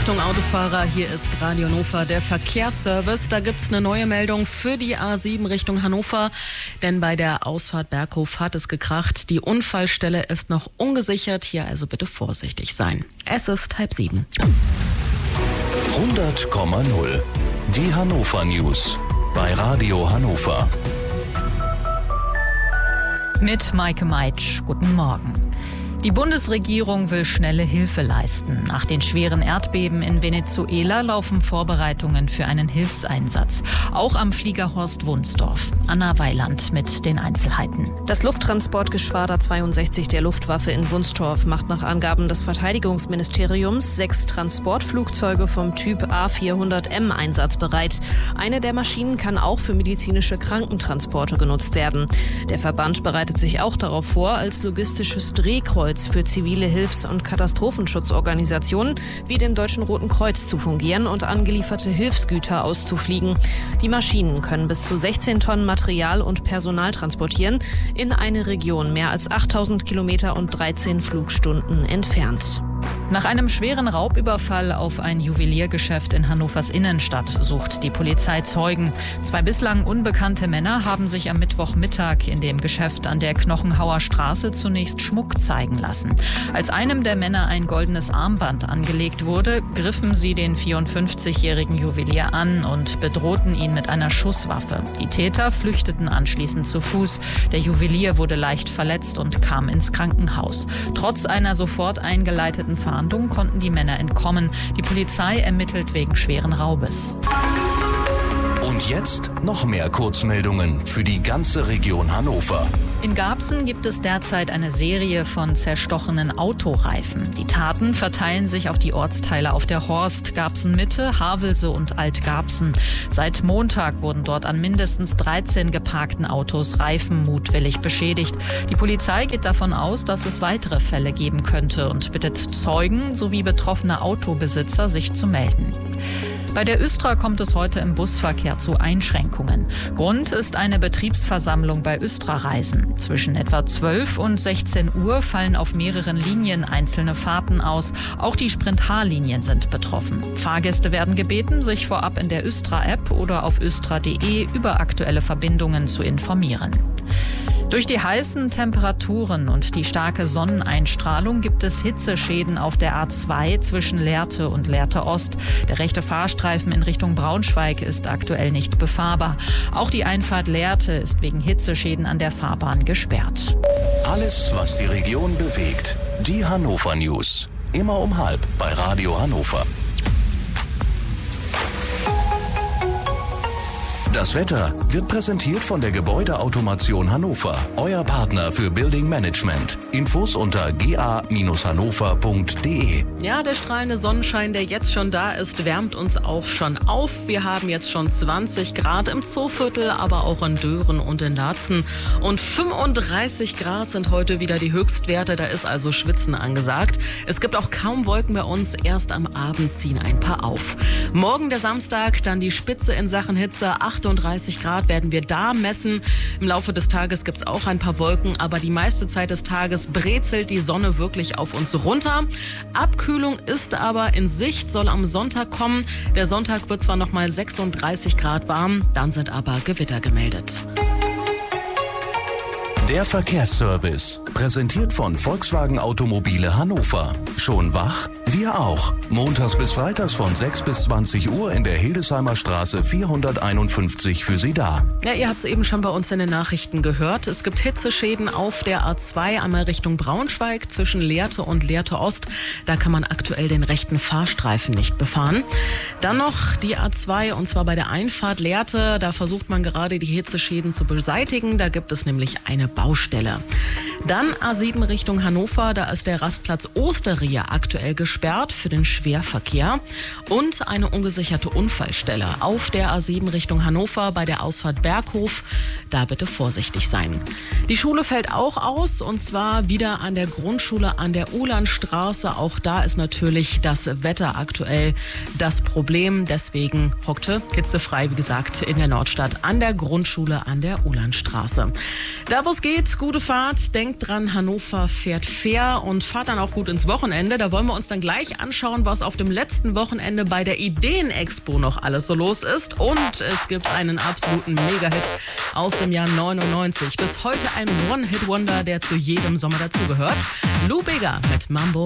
Achtung Autofahrer, hier ist Radio Hannover, der Verkehrsservice. Da gibt's eine neue Meldung für die A7 Richtung Hannover, denn bei der Ausfahrt Berghof hat es gekracht. Die Unfallstelle ist noch ungesichert, hier also bitte vorsichtig sein. Es ist 6:30. 100,0. Die Hannover News bei Radio Hannover. Mit Maike Meitsch, guten Morgen. Die Bundesregierung will schnelle Hilfe leisten. Nach den schweren Erdbeben in Venezuela laufen Vorbereitungen für einen Hilfseinsatz. Auch am Flieger Horst Wunsdorf. Anna Weiland mit den Einzelheiten. Das Lufttransportgeschwader 62 der Luftwaffe in Wunsdorf macht nach Angaben des Verteidigungsministeriums 6 Transportflugzeuge vom Typ A400M einsatzbereit. Eine der Maschinen kann auch für medizinische Krankentransporte genutzt werden. Der Verband bereitet sich auch darauf vor, als logistisches Drehkreuz für zivile Hilfs- und Katastrophenschutzorganisationen wie dem Deutschen Roten Kreuz zu fungieren und angelieferte Hilfsgüter auszufliegen. Die Maschinen können bis zu 16 Tonnen Material und Personal transportieren in eine Region mehr als 8000 Kilometer und 13 Flugstunden entfernt. Nach einem schweren Raubüberfall auf ein Juweliergeschäft in Hannovers Innenstadt sucht die Polizei Zeugen. 2 bislang unbekannte Männer haben sich am Mittwochmittag in dem Geschäft an der Knochenhauer Straße zunächst Schmuck zeigen lassen. Als einem der Männer ein goldenes Armband angelegt wurde, griffen sie den 54-jährigen Juwelier an und bedrohten ihn mit einer Schusswaffe. Die Täter flüchteten anschließend zu Fuß. Der Juwelier wurde leicht verletzt und kam ins Krankenhaus. Trotz einer sofort eingeleiteten Fahndung konnten die Männer entkommen. Die Polizei ermittelt wegen schweren Raubes. Und jetzt noch mehr Kurzmeldungen für die ganze Region Hannover. In Garbsen gibt es derzeit eine Serie von zerstochenen Autoreifen. Die Taten verteilen sich auf die Ortsteile auf der Horst, Garbsen-Mitte, Havelse und Alt-Garbsen. Seit Montag wurden dort an mindestens 13 geparkten Autos Reifen mutwillig beschädigt. Die Polizei geht davon aus, dass es weitere Fälle geben könnte und bittet Zeugen sowie betroffene Autobesitzer, sich zu melden. Bei der Östra kommt es heute im Busverkehr zu Einschränkungen. Grund ist eine Betriebsversammlung bei Östra-Reisen. Zwischen etwa 12 und 16 Uhr fallen auf mehreren Linien einzelne Fahrten aus. Auch die Sprint-H-Linien sind betroffen. Fahrgäste werden gebeten, sich vorab in der Östra-App oder auf östra.de über aktuelle Verbindungen zu informieren. Durch die heißen Temperaturen und die starke Sonneneinstrahlung gibt es Hitzeschäden auf der A2 zwischen Lehrte und Lehrte Ost. Der rechte Fahrstreifen in Richtung Braunschweig ist aktuell nicht befahrbar. Auch die Einfahrt Lehrte ist wegen Hitzeschäden an der Fahrbahn gesperrt. Alles, was die Region bewegt. Die Hannover News. Immer um 12:30 bei Radio Hannover. Das Wetter wird präsentiert von der Gebäudeautomation Hannover, euer Partner für Building Management. Infos unter ga-hannover.de. Ja, der strahlende Sonnenschein, der jetzt schon da ist, wärmt uns auch schon auf. Wir haben jetzt schon 20 Grad im Zooviertel, aber auch in Dören und in Laatzen. Und 35 Grad sind heute wieder die Höchstwerte, da ist also Schwitzen angesagt. Es gibt auch kaum Wolken bei uns, erst am Abend ziehen ein paar auf. Morgen der Samstag, dann die Spitze in Sachen Hitze, 38 Grad werden wir da messen. Im Laufe des Tages gibt es auch ein paar Wolken, aber die meiste Zeit des Tages brezelt die Sonne wirklich auf uns runter. Abkühlung ist aber in Sicht, soll am Sonntag kommen. Der Sonntag wird zwar noch mal 36 Grad warm, dann sind aber Gewitter gemeldet. Der Verkehrsservice, präsentiert von Volkswagen Automobile Hannover. Schon wach? Wir auch. Montags bis freitags von 6 bis 20 Uhr in der Hildesheimer Straße 451 für Sie da. Ja, ihr habt es eben schon bei uns in den Nachrichten gehört. Es gibt Hitzeschäden auf der A2, einmal Richtung Braunschweig zwischen Lehrte und Lehrte Ost. Da kann man aktuell den rechten Fahrstreifen nicht befahren. Dann noch die A2 und zwar bei der Einfahrt Lehrte. Da versucht man gerade die Hitzeschäden zu beseitigen. Da gibt es nämlich eine Baustelle. Dann A7 Richtung Hannover, da ist der Rastplatz Osteria aktuell gesperrt für den Schwerverkehr und eine ungesicherte Unfallstelle auf der A7 Richtung Hannover bei der Ausfahrt Berghof. Da bitte vorsichtig sein. Die Schule fällt auch aus und zwar wieder an der Grundschule an der Uhlandstraße. Auch da ist natürlich das Wetter aktuell das Problem. Deswegen hockte hitzefrei, wie gesagt, in der Nordstadt an der Grundschule an der Uhlandstraße. Da, wo es geht, gute Fahrt. Denkt dran, Hannover fährt fair und fahrt dann auch gut ins Wochenende. Da wollen wir uns dann gleich anschauen, was auf dem letzten Wochenende bei der Ideen-Expo noch alles so los ist. Und es gibt einen absoluten Mega-Hit aus dem Jahr 99. Bis heute ein One-Hit-Wonder, der zu jedem Sommer dazugehört. Lou Bega mit Mambo